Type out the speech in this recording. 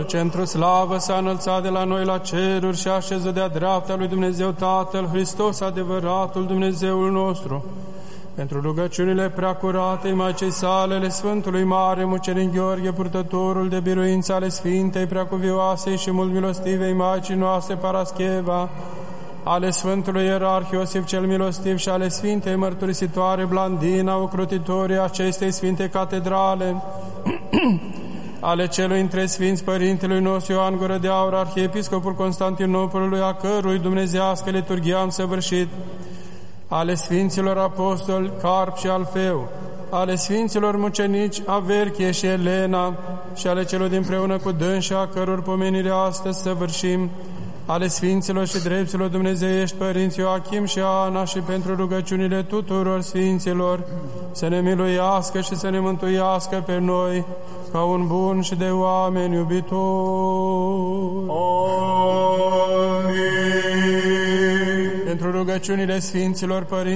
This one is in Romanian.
centru slavă s-a înălțat de la noi la ceruri și a așezut de-a dreapta lui Dumnezeu Tatăl, Hristos adevăratul Dumnezeul nostru. Pentru rugăciunile preacuratei Maicii sale, ale Sfântului Mare Mucenic Gheorghe, purtătorul de biruință ale Sfintei Preacuvioasei și mult milostivei Maicii noastre Parascheva, ale Sfântului Ierarh Iosif cel Milostiv și ale Sfintei Mărturisitoare Blandina, ocrotitorii acestei Sfinte Catedrale, ale celui între Sfinți Părintelui nostru Ioan Gură de Aur, Arhiepiscopul Constantinopolului, a cărui dumnezeiască liturghie am săvârșit, ale Sfinților Apostoli Carp și Alfeu, ale Sfinților Mucenici Averchie și Elena și ale celor dinpreună cu dânsa, a căror pomenire astăzi săvârșim, ale Sfinților și Drepților Dumnezeiești Părinți Ioachim și Ana și pentru rugăciunile tuturor Sfinților, să ne miluiască și să ne mântuiască pe noi, ca un bun și de oameni iubitor. Amin. Pentru rugăciunile Sfinților Părinți